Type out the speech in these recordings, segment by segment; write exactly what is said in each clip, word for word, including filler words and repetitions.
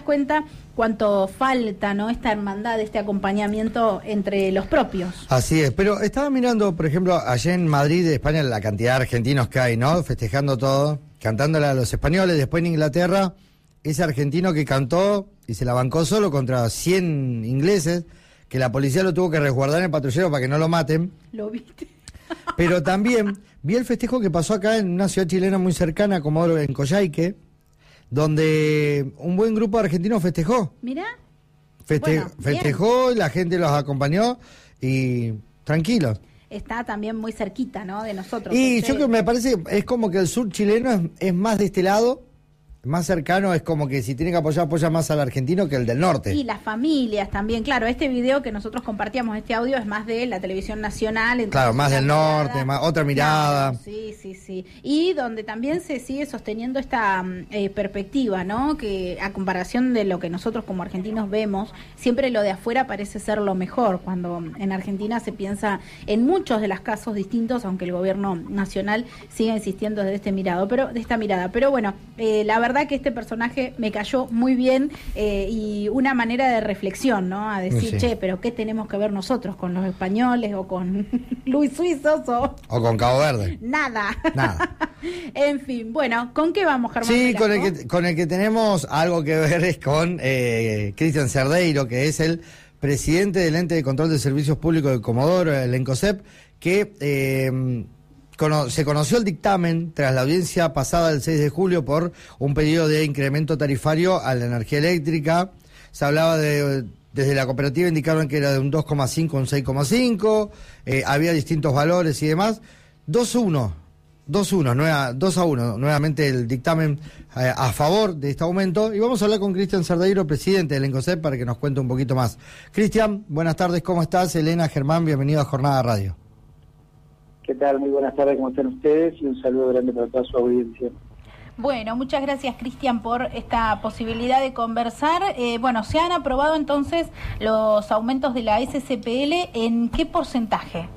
cuenta cuánto falta, ¿no? Esta hermandad, este acompañamiento entre los propios. Así es, pero estaba mirando, por ejemplo, allá en Madrid, España, la cantidad de argentinos que hay, ¿no? Festejando todo, cantándole a los españoles. Después en Inglaterra, ese argentino que cantó y se la bancó solo contra cien ingleses, que la policía lo tuvo que resguardar en el patrullero para que no lo maten. ¿Lo viste? Pero también vi el festejo que pasó acá en una ciudad chilena muy cercana, como en Coyhaique, donde un buen grupo de argentinos festejó. Mirá. Feste bueno, festejó, la gente los acompañó y tranquilos. Está también muy cerquita, ¿no? De nosotros. Y Pensé... yo creo que me parece, es como que el sur chileno es, es más de este lado, más cercano, es como que si tiene que apoyar, apoya más al argentino que el del norte. Y las familias también, claro, este video que nosotros compartíamos, este audio, es más de la televisión nacional. Claro, más del mirada, norte, más, otra mirada. Claro, sí, sí, sí. Y donde también se sigue sosteniendo esta eh, perspectiva, ¿no? Que a comparación de lo que nosotros como argentinos vemos, siempre lo de afuera parece ser lo mejor, cuando en Argentina se piensa en muchos de los casos distintos, aunque el gobierno nacional sigue insistiendo desde este mirado, pero de esta mirada. Pero bueno, eh, la verdad que este personaje me cayó muy bien eh, y una manera de reflexión, ¿no? A decir, sí. che, pero ¿qué tenemos que ver nosotros con los españoles o con Luis Suizos o...? O con Cabo Verde. Nada. Nada. En fin, bueno, ¿con qué vamos, Germán? Sí, Velasco? con el, que, con el que tenemos algo que ver es con eh, Cristian Cerdeiro, que es el presidente del Ente de Control de Servicios Públicos de Comodoro, el ENCOSEP, que... Eh, Cono se conoció el dictamen tras la audiencia pasada del seis de julio por un pedido de incremento tarifario a la energía eléctrica. Se hablaba de, desde la cooperativa indicaron que era de un dos coma cinco a un seis coma cinco, eh, había distintos valores y demás. dos uno, dos uno, dos a uno, nuevamente el dictamen eh, a favor de este aumento. Y vamos a hablar con Cristian Cerdeiro, presidente del ENCOSEP, para que nos cuente un poquito más. Cristian, buenas tardes, ¿cómo estás? Elena, Germán, bienvenido a Jornada Radio. ¿Qué tal? Muy buenas tardes, ¿cómo están ustedes? Y un saludo grande para toda su audiencia. Bueno, muchas gracias, Cristian, por esta posibilidad de conversar. Eh, bueno, se han aprobado entonces los aumentos de la S C P L, ¿en qué porcentaje?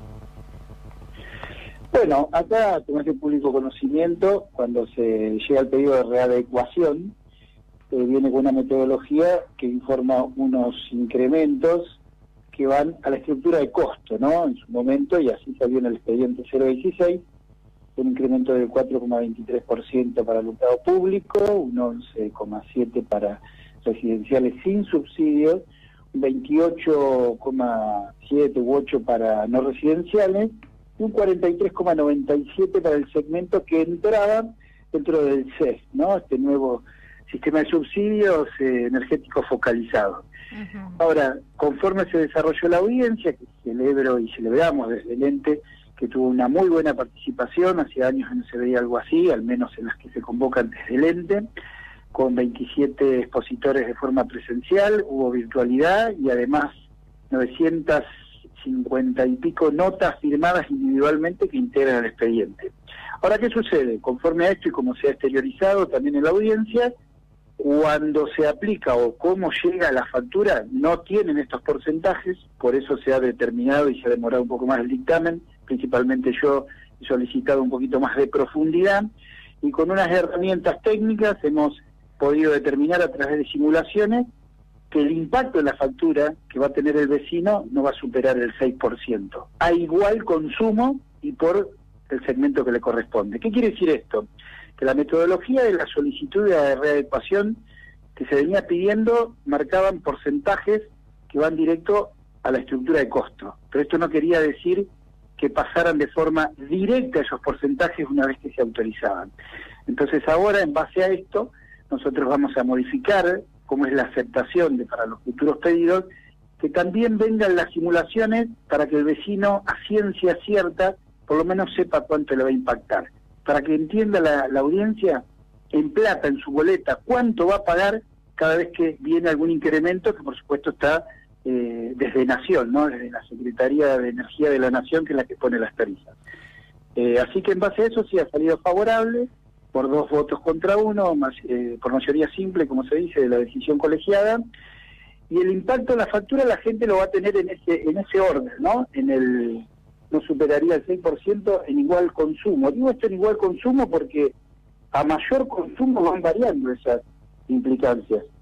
Bueno, acá, como es de público conocimiento, cuando se llega al pedido de readecuación, eh, viene con una metodología que informa unos incrementos que van a la estructura de costo, ¿no? En su momento, y así salió en el expediente cero dieciséis, un incremento del cuatro coma veintitrés por ciento para el alumnado público, un once coma siete por ciento para residenciales sin subsidios, un veintiocho coma siete u ocho por ciento para no residenciales, y un cuarenta y tres coma noventa y siete por ciento para el segmento que entraba dentro del C E S, ¿no? Este nuevo sistema de subsidios eh, energéticos focalizados. Uh-huh. Ahora, conforme se desarrolló la audiencia, que celebro y celebramos desde el ente, que tuvo una muy buena participación, hacía años que no se veía algo así, al menos en las que se convocan desde el ente, con veintisiete expositores de forma presencial, hubo virtualidad y además novecientas cincuenta y pico notas firmadas individualmente que integran el expediente. Ahora, ¿qué sucede? Conforme a esto y como se ha exteriorizado también en la audiencia, cuando se aplica o cómo llega la factura, no tienen estos porcentajes, por eso se ha determinado y se ha demorado un poco más el dictamen, principalmente yo he solicitado un poquito más de profundidad, y con unas herramientas técnicas hemos podido determinar a través de simulaciones que el impacto en la factura que va a tener el vecino no va a superar el seis por ciento, a igual consumo y por el segmento que le corresponde. ¿Qué quiere decir esto? Que la metodología de la solicitud de readecuación que se venía pidiendo marcaban porcentajes que van directo a la estructura de costo. Pero esto no quería decir que pasaran de forma directa esos porcentajes una vez que se autorizaban. Entonces ahora, en base a esto, nosotros vamos a modificar cómo es la aceptación de para los futuros pedidos, que también vengan las simulaciones para que el vecino a ciencia cierta por lo menos sepa cuánto le va a impactar. Para que entienda la, la audiencia en plata, en su boleta, cuánto va a pagar cada vez que viene algún incremento, que por supuesto está eh, desde Nación, ¿no? Desde la Secretaría de Energía de la Nación, que es la que pone las tarifas. Eh, así que en base a eso sí ha salido favorable, por dos votos contra uno, más, eh, por mayoría simple, como se dice, de la decisión colegiada, y el impacto en la factura la gente lo va a tener en ese, en ese orden, ¿no? En el... no superaría el seis por ciento en igual consumo. Digo esto en igual consumo porque a mayor consumo van variando esas implicancias.